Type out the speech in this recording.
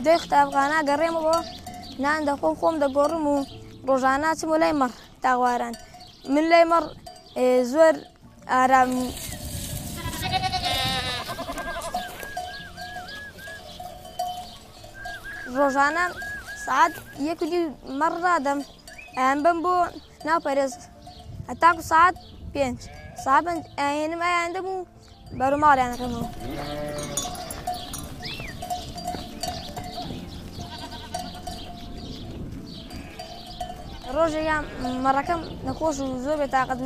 دوای قوتابخانە گەڕێمەوە نان دەخۆم خۆم دەگۆڕم و ڕۆژانە چمە لای مەڕ تاواران من لای مەڕ زۆر ئارام ڕۆژانە سعات 1 مەڕ ڕادەم ئەیان بم بۆ ناو پەرێز هەتاکو سعات 5 سعات ئاهێنم ئایان دەم و بەرەو ماڵیان دەکەمەوە. ڕۆژێکیان مەڕەکەم نەخۆش و زۆر بێتاقەت